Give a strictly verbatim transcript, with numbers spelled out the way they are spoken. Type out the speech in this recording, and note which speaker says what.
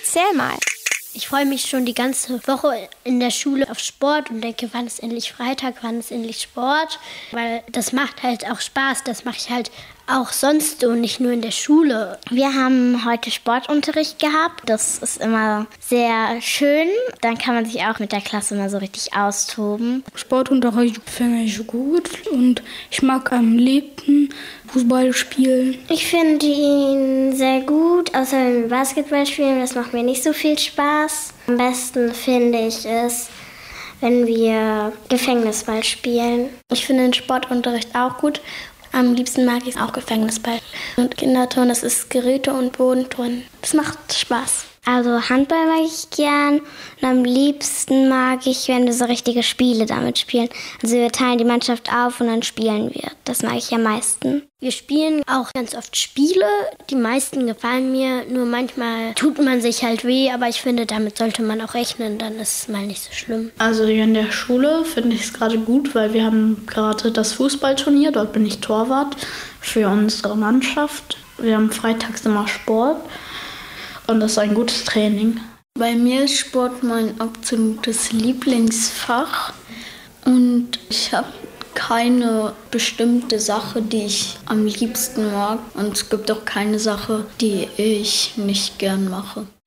Speaker 1: Erzähl mal.
Speaker 2: Ich freue mich schon die ganze Woche in der Schule auf Sport und denke, wann ist endlich Freitag, wann ist endlich Sport. Weil das macht halt auch Spaß, das mache ich halt auch sonst und nicht nur in der Schule.
Speaker 3: Wir haben heute Sportunterricht gehabt. Das ist immer sehr schön. Dann kann man sich auch mit der Klasse mal so richtig austoben.
Speaker 4: Sportunterricht finde ich gut und ich mag am liebsten Fußball spielen.
Speaker 5: Ich finde ihn sehr gut, außer wenn wir Basketball spielen. Das macht mir nicht so viel Spaß. Am besten finde ich es, wenn wir Gefängnisball spielen.
Speaker 6: Ich finde den Sportunterricht auch gut. Am liebsten mag ich auch Gefängnisball. Und Kinderturnen, das ist Geräte- und Bodenturnen. Das macht Spaß.
Speaker 5: Also Handball mag ich gern und am liebsten mag ich, wenn wir so richtige Spiele damit spielen. Also wir teilen die Mannschaft auf und dann spielen wir. Das mag ich am meisten.
Speaker 2: Wir spielen auch ganz oft Spiele. Die meisten gefallen mir, nur manchmal tut man sich halt weh, aber ich finde, damit sollte man auch rechnen, dann ist es mal nicht so schlimm.
Speaker 7: Also hier in der Schule finde ich es gerade gut, weil wir haben gerade das Fußballturnier, dort bin ich Torwart für unsere Mannschaft. Wir haben freitags immer Sport. Und das ist ein gutes Training.
Speaker 8: Bei mir ist Sport mein absolutes Lieblingsfach. Und ich habe keine bestimmte Sache, die ich am liebsten mag. Und es gibt auch keine Sache, die ich nicht gern mache.